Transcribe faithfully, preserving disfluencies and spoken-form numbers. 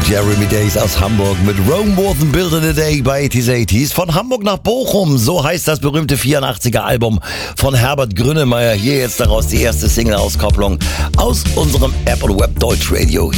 Jeremy Days aus Hamburg mit Rome Wasn't Built in a Day bei eighties eighties. Von Hamburg nach Bochum, so heißt das berühmte vierundachtziger Album von Herbert Grönemeyer. Hier jetzt daraus die erste Single-Auskopplung aus unserem App und Web Deutsch Radio.